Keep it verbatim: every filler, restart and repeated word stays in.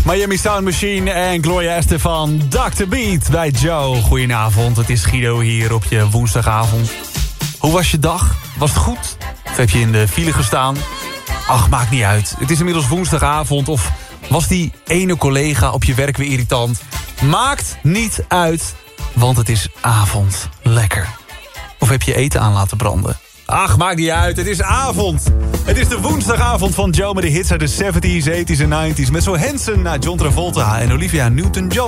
Miami Sound Machine en Gloria Estefan, doctor Beat bij Joe. Goedenavond, het is Guido hier op je woensdagavond. Hoe was je dag? Was het goed? Of heb je in de file gestaan? Ach, maakt niet uit. Het is inmiddels woensdagavond. Of was die ene collega op je werk weer irritant? Maakt niet uit, want het is avond. Lekker. Of heb je eten aan laten branden? Ach, maakt niet uit. Het is avond. Het is de woensdagavond van Joe met de hits uit de zeventies, tachtiger en negentiger. Met zo Hanson naar John Travolta en Olivia Newton-John.